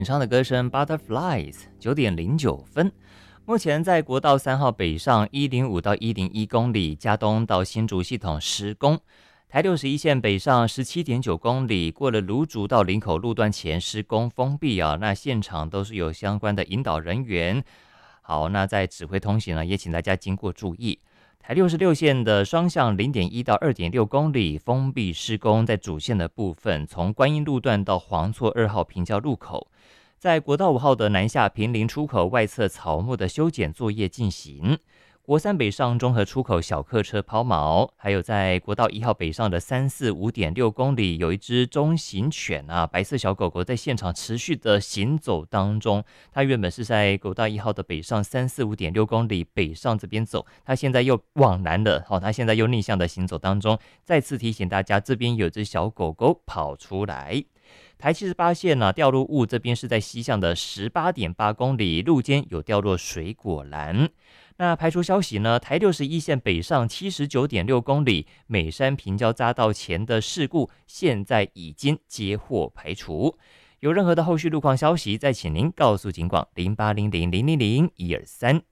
演唱的歌声 Butterflies 9:09。目前在国道3号北上105到101公里，嘉东到新竹系统施工。台61线北上17.9公里，过了芦竹到林口路段前施工封闭啊，那现场都是有相关的引导人员。好，那在指挥通行呢，也请大家经过注意。台66线的双向0.1到2.6公里封闭施工，在主线的部分，从观音路段到黄厝2号平交路口。在国道5号的南下坪林出口外侧草木的修剪作业进行，国3北上中和出口小客车抛锚，还有在国道1号北上的345.6公里，有一只中型犬啊，白色小狗狗在现场持续的行走当中。它原本是在国道1号的北上345.6公里北上这边走，它现在又往南了，它现在又逆向的行走当中。再次提醒大家，这边有只小狗狗跑出来。台78线呢，掉落物这边是在西向的18.8公里，路肩有掉落水果篮。那排除消息呢，台61线北上79.6公里，美山平交匝道前的事故现在已经接获排除。有任何的后续路况消息，再请您告诉警广0800000123。